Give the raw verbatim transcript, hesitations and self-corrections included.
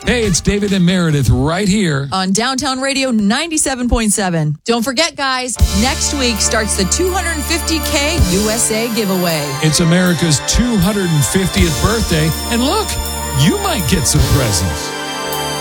Hey, it's David and Meredith right here on Downtown Radio ninety-seven point seven. Don't forget, guys, next week starts the two hundred fifty K U S A giveaway. It's America's two hundred fiftieth birthday, and look, you might get some presents.